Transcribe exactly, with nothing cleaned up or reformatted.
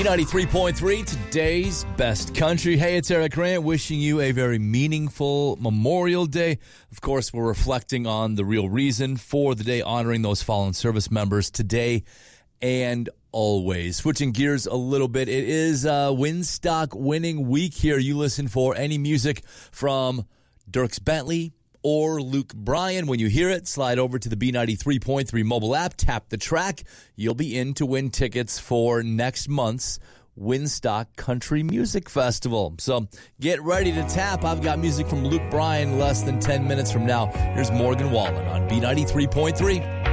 ninety-three point three, today's best country. Hey, it's Eric Grant wishing you a very meaningful Memorial Day. Of course, we're reflecting on the real reason for the day, honoring those fallen service members today and always. Switching gears a little bit, it is uh, Winstock winning week here. You listen for any music from Dierks Bentley or Luke Bryan. When you hear it, slide over to the B ninety-three point three mobile app, tap the track. You'll be in to win tickets for next month's Winstock Country Music Festival. So get ready to tap. I've got music from Luke Bryan less than ten minutes from now. Here's Morgan Wallen on B ninety-three point three.